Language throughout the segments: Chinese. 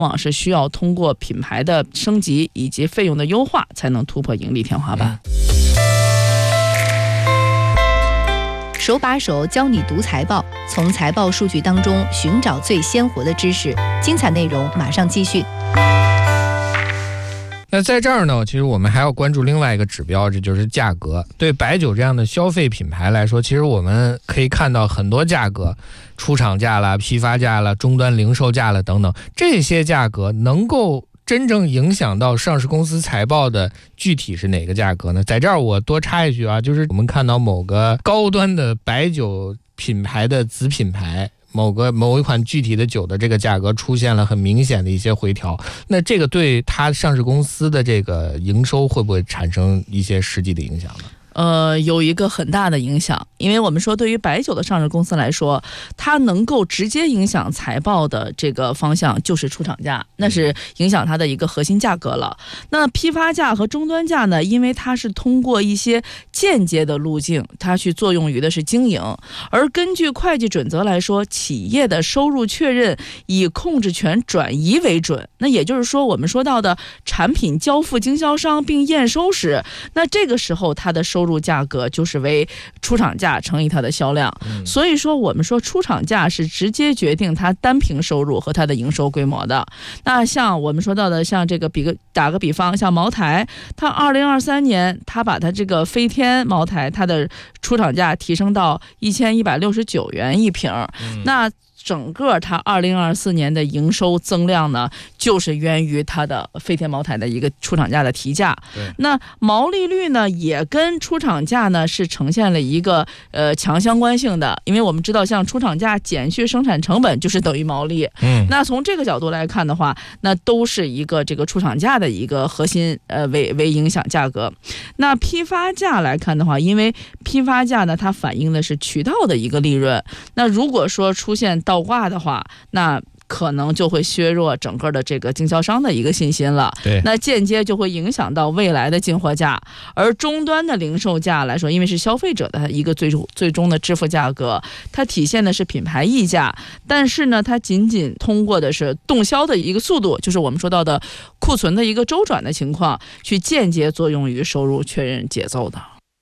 往往是需要通过品牌的升级以及费用的优化才能突破盈利天花板。 手把手教你读财报，从财报数据当中寻找最鲜活的知识。精彩内容马上继续。 那在这儿呢，其实我们还要关注另外一个指标，这就是价格。对白酒这样的消费品牌来说，其实我们可以看到很多价格，出厂价了、批发价了、终端零售价了等等，这些价格能够真正影响到上市公司财报的具体是哪个价格呢？在这儿我多插一句啊，就是我们看到某个高端的白酒品牌的子品牌某一款具体的酒的这个价格出现了很明显的一些回调，那这个对它上市公司的这个营收会不会产生一些实际的影响呢？ 有一个很大的影响，因为我们说对于白酒的上市公司来说，它能够直接影响财报的这个方向就是出厂价，那是影响它的一个核心价格了。那批发价和终端价呢，因为它是通过一些间接的路径，它去作用于的是经营，而根据会计准则来说，企业的收入确认以控制权转移为准。那也就是说，我们说到的产品交付经销商并验收时，那这个时候它的收入价格就是为出厂价乘以它的销量。所以说我们说出厂价是直接决定它单瓶收入和它的营收规模的。那像我们说到的，像这个打个比方，像茅台，它2023年它把它这个飞天茅台它的出厂价提升到1169元一瓶，那整个它2024年的营收增量呢，就是源于它的飞天茅台的一个出厂价的提价。那毛利率呢，也跟出厂价呢是呈现了一个强相关性的，因为我们知道像出厂价减去生产成本就是等于毛利。那从这个角度来看的话，那都是一个这个出厂价的一个核心为影响价格。那批发价来看的话，因为批发价呢它反映的是渠道的一个利润，那如果说出现倒挂的话，那可能就会削弱整个的这个经销商的一个信心了。那间接就会影响到未来的进货价。而终端的零售价来说，因为是消费者的一个最终的支付价格，它体现的是品牌溢价，但是呢，它仅仅通过的是动销的一个速度，就是我们说到的库存的一个周转的情况，去间接作用于收入确认节奏的。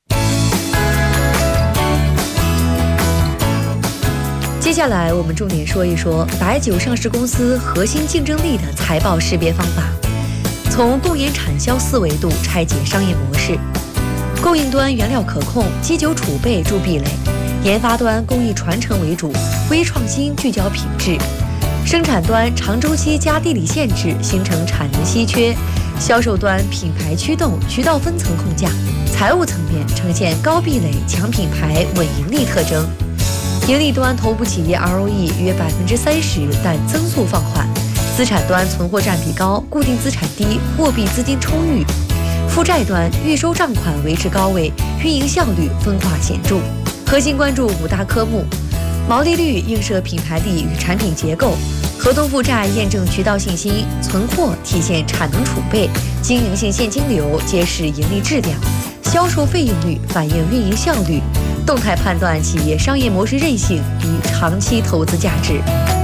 接下来我们重点说一说白酒上市公司核心竞争力的财报识别方法，从供应产销4维度拆解商业模式。供应端原料可控，基酒储备筑壁垒；研发端工艺传承为主，微创新聚焦品质；生产端长周期加地理限制，形成产能稀缺；销售端品牌驱动，渠道分层控价；财务层面呈现高壁垒、强品牌、稳盈利特征。盈利端头部企业 ROE 约30%，但增速放缓；资产端存货占比高，固定资产低，货币资金充裕；负债端预收账款维持高位，运营效率分化显著。核心关注5大科目：毛利率映射品牌力与产品结构；合同负债验证渠道信心；存货体现产能储备；经营性现金流揭示盈利质量；销售费用率反映运营效率；动态判断企业商业模式韧性与长期投资价值。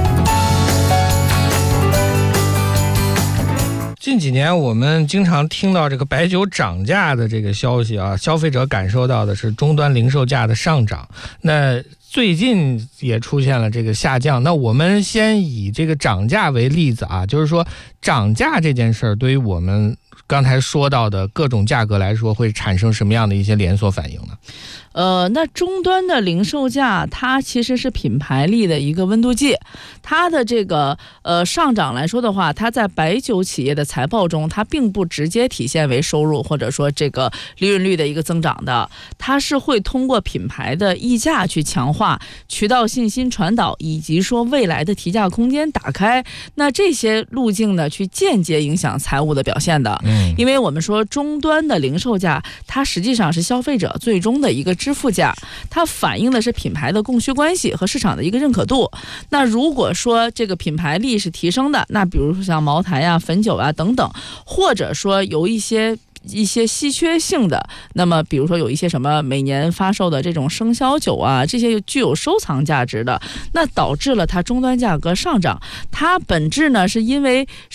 近几年我们经常听到这个白酒涨价的这个消息啊，消费者感受到的是终端零售价的上涨，那最近也出现了这个下降。那我们先以这个涨价为例子啊，就是说涨价这件事儿对于我们刚才说到的各种价格来说，会产生什么样的一些连锁反应呢？ 那终端的零售价，它其实是品牌力的一个温度计。它的这个上涨来说的话，它在白酒企业的财报中，它并不直接体现为收入或者说这个利润率的一个增长的，它是会通过品牌的溢价去强化，渠道信心传导，以及说未来的提价空间打开。那这些路径呢，去间接影响财务的表现的。因为我们说终端的零售价，它实际上是消费者最终的一个支付价，它反映的是品牌的供需关系和市场的一个认可度。那如果说这个品牌力是提升的，那比如说像茅台啊、汾酒啊等等，或者说有一些一些稀缺性的，那么比如说有一些什么每年发售的这种生肖酒啊，这些具有收藏价值的，那导致了它终端价格上涨。它本质呢是因为